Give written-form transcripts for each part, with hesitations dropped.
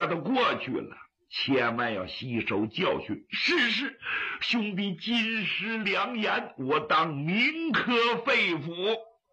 都过去了，千万要吸收教训。是，兄弟金石良言，我当铭刻肺腑。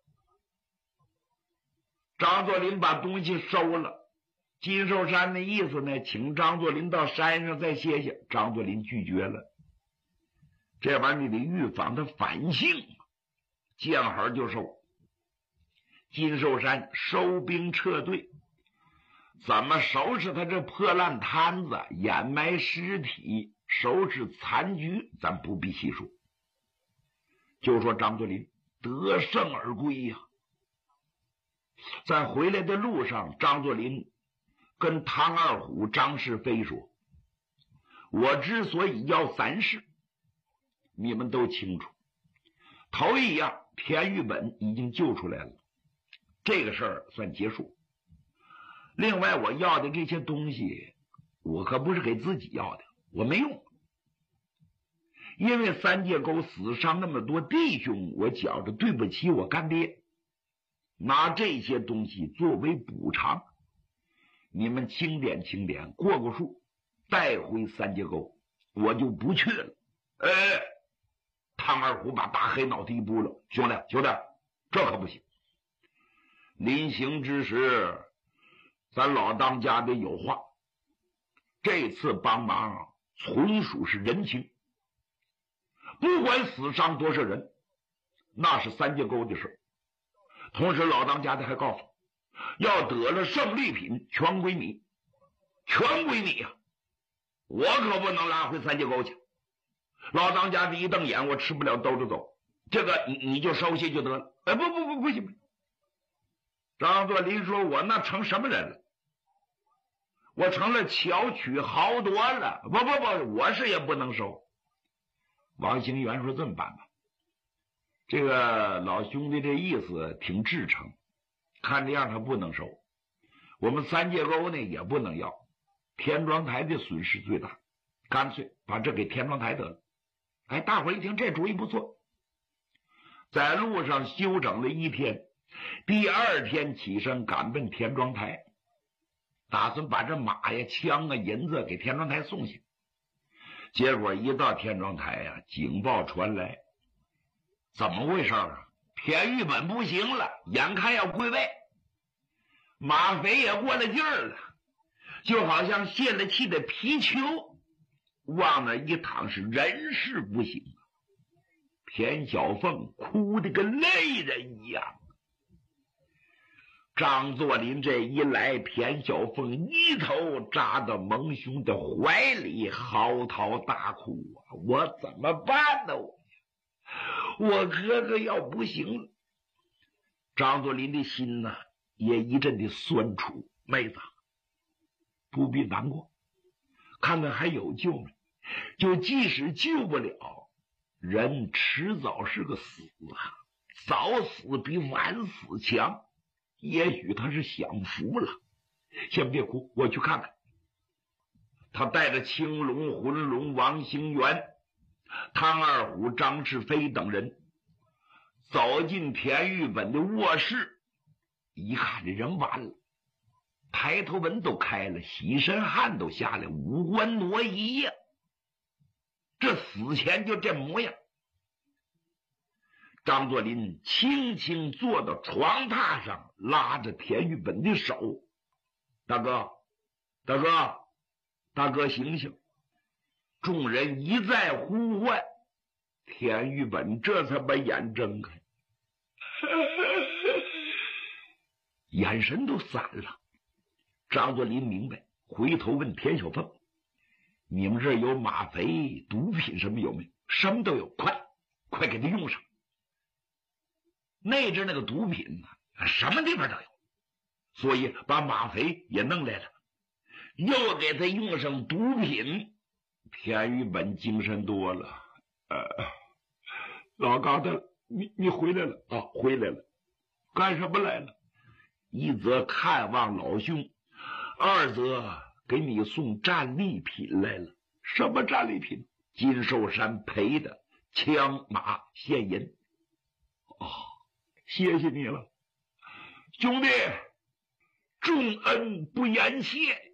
张作霖把东西收了，金寿山的意思呢，请张作霖到山上再歇歇。张作霖拒绝了，这玩意儿你得预防他反性，见好就收。金寿山收兵撤退，怎么收拾他这破烂摊子，掩埋尸体，收拾残局，咱不必细说。就说张作霖得胜而归呀。在回来的路上，张作霖跟唐二虎、张世飞说，我之所以要3事，你们都清楚。头一样，田玉本已经救出来了，这个事儿算结束。另外，我要的这些东西，我可不是给自己要的，我没用。因为三界沟死伤那么多弟兄，我觉着对不起我干爹，拿这些东西作为补偿，你们清点清点，过过数，带回三界沟，我就不去了。唐二虎把大黑脑袋一拨了，兄弟，这可不行。临行之时，咱老当家的有话，这次帮忙纯属是人情，不管死伤多少人，那是三界沟的事。同时老当家的还告诉，要得了胜利品全归你，全归你呀！我可不能拉回三界沟去。老当家的一瞪眼，我吃不了兜着走，这个你就收下就得了。不行。张作霖说，我那成什么人了？我成了巧取豪夺了。不，我是也不能收。王兴元说，这么办吧，这个老兄弟这意思挺至诚，看这样他不能收，我们三界沟呢也不能要，田庄台的损失最大，干脆把这给田庄台得了。大伙一听这主意不错，在路上休整了1天，第2天起身赶奔田庄台，打算把这马呀、枪啊、银子给田庄台送去。结果一到田庄台呀，警报传来，怎么回事啊？田玉本不行了，眼看要归位，马匪也过了劲儿了，就好像泄了气的皮球，往那一躺是人事不行。田小凤哭得跟泪人一样。张作霖这一来，田小凤一头扎到蒙兄的怀里，嚎啕大哭啊！我怎么办呢？我哥哥要不行了。张作霖的心呢，也一阵的酸楚。妹子，不必难过，看看还有救没？就即使救不了，人迟早是个死啊，早死比晚死强。也许他是享福了。先别哭，我去看看。他带着青龙、浑龙、王兴元、汤二虎、张世飞等人走进田玉本的卧室，一看这人完了，抬头纹都开了，洗身汗都下来，五官挪移呀，这死前就这模样。张作霖轻轻坐到床榻上，拉着田玉本的手，大哥醒醒。众人一再呼唤，田玉本这才把眼睁开，眼神都散了。张作霖明白，回头问田小凤，你们这儿有吗啡、毒品什么有没有？什么都有，快给他用上。那阵那个毒品呢，什么地方都有，所以把吗啡也弄来了，又给他用上毒品。田玉本精神多了，老疙瘩，你回来了啊？回来了，干什么来了？一则看望老兄，二则给你送战利品来了。什么战利品？金寿山赔的枪马现银。谢谢你了，兄弟，重恩不言谢。